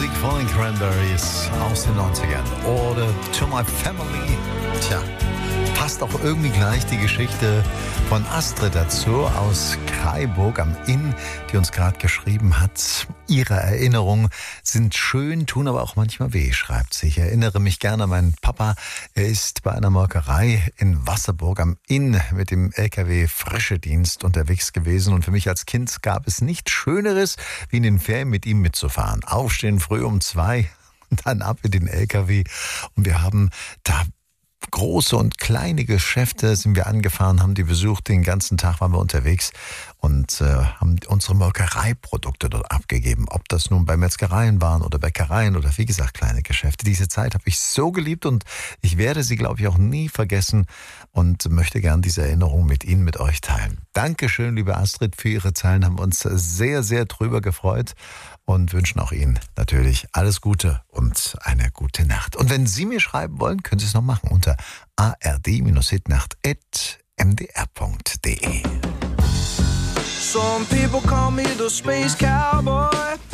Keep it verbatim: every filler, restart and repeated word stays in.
Musik von den Cranberries aus den neunzigern. Oder To My Family. Tja, passt auch irgendwie gleich die Geschichte von Astrid dazu aus Freiburg am Inn, die uns gerade geschrieben hat. Ihre Erinnerungen sind schön, tun aber auch manchmal weh, schreibt sie. Ich erinnere mich gerne an meinen Papa. Er ist bei einer Molkerei in Wasserburg am Inn mit dem L K W-Frischedienst unterwegs gewesen. Und für mich als Kind gab es nichts Schöneres, wie in den Ferien mit ihm mitzufahren. Aufstehen früh um zwei und dann ab in den L K W. Und wir haben da große und kleine Geschäfte sind wir angefahren, haben die besucht, den ganzen Tag waren wir unterwegs und äh, haben unsere Molkereiprodukte dort abgegeben. Ob das nun bei Metzgereien waren oder Bäckereien oder wie gesagt kleine Geschäfte. Diese Zeit habe ich so geliebt und ich werde sie, glaube ich, auch nie vergessen und möchte gern diese Erinnerung mit Ihnen, mit euch teilen. Dankeschön, liebe Astrid, für Ihre Zeilen, haben uns sehr, sehr drüber gefreut und wünschen auch Ihnen natürlich alles Gute und eine gute Nacht. Und wenn Sie mir schreiben wollen, können Sie es noch machen unter a r d hitnacht at m d r punkt d e. Some people call me the space cowboy.